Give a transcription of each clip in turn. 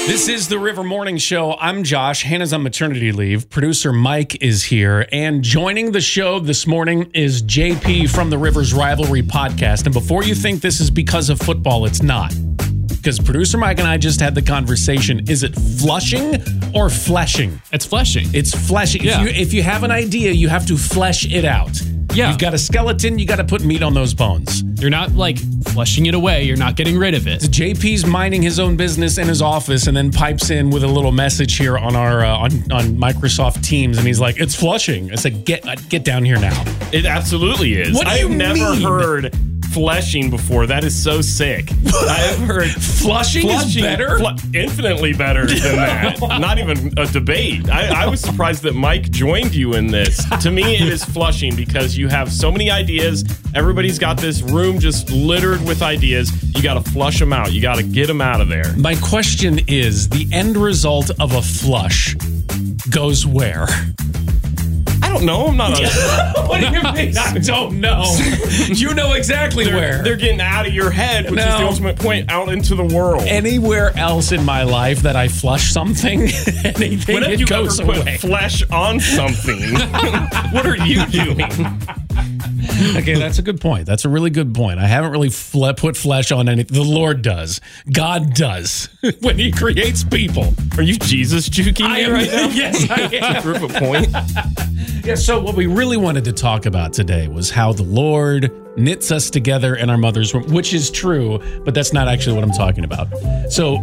This is the River Morning Show. I'm Josh. Hannah's on maternity leave. Producer Mike is here. And joining the show this morning is JP from the Rivers Rivalry podcast. And before you think this is because of football, it's not. Because producer Mike and I just had the conversation. Is it flushing or fleshing? It's fleshing. It's fleshing. Yeah. If you have an idea, you have to flesh it out. Yeah. You've got a skeleton, you got to put meat on those bones. You're not like flushing it away. You're not getting rid of it. JP's minding his own business in his office and then pipes in with a little message here on our on Microsoft Teams, and he's like, "It's flushing." I said, "Get down here now." It absolutely is. What do you I've never mean? heard fleshing before. That is so sick. I've heard Flushing is better? Infinitely better than that. Not even a debate. I was surprised that Mike joined you in this. To me, it is flushing because you have so many ideas. Everybody's got this room just littered with ideas. You got to flush them out. You got to get them out of there. My question is, the end result of a flush goes where? I don't know. I'm not a... What do you mean? I don't know. You know exactly where. They're getting out of your head, which is No. the ultimate point, out into the world. Anywhere else in my life that I flush something, anything, When have it you goes ever put away. flesh on something? What are you doing? Okay, that's a good point. That's a really good point. I haven't really put flesh on anything. The Lord does. God does. When he creates people. Are you Jesus juking me right now? Yes, I am. Prove a point. Yeah, so what we really wanted to talk about today was how the Lord knits us together in our mother's womb, which is true, but that's not actually what I'm talking about. So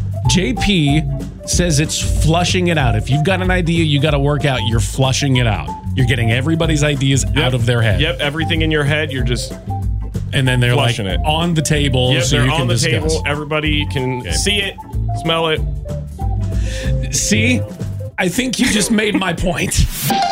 JP says it's flushing it out. If you've got an idea you got to work out, you're flushing it out. You're getting everybody's ideas out of their head. Yep, everything in your head, you're just... And then they're like Flushing it. on the table Yep, so they're you can on the discuss. table. Everybody can see it, smell it. See? I think you just made my point.